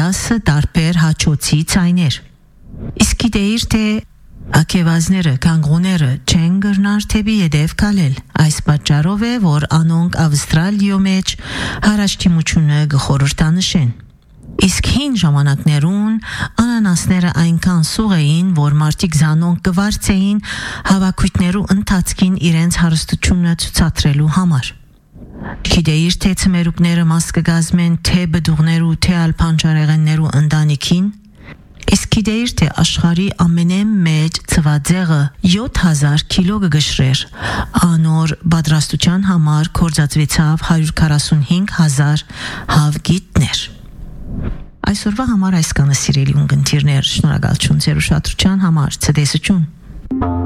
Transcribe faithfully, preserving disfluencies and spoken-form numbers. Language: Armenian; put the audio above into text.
տասը տարբեր հաչոցի ցայներ։ Իսկ գիտեիր թե ակեվազները, կանգուները չեն գրնար թեպի ետև կալել։ Այս պատճառով է, որ անոնք Ավստրալիո մեջ հարաշտիմությունը գխորհրդանշեն։ Իսկ հին ժամանակներուն անանասները այնքան սուղ էին, որ մարդիկ զանոնք կվարձեին հավաքույթներու ընթացքին իրենց հարստությունը ցուցադրելու համար։ Գիտեիր թե ցմերուկները մաս կգազմեն թե բդուղներու թե ալփանջարեղեններու ընտանիքին։ Իսկ գիտեիր թե աշխարհի ամենամեծ ծվածեղը յոթ հազար կիլո կգշրեր, անոր պատրաստության համար կործածվեցավ հարյուր քառասունհինգ հազար հավգիտներ։ Այսօրվա համար այսքանը սիրելի ունգընտիրներ, շնորհակալություն ձեր ուշադրության համար, ցտեսություն։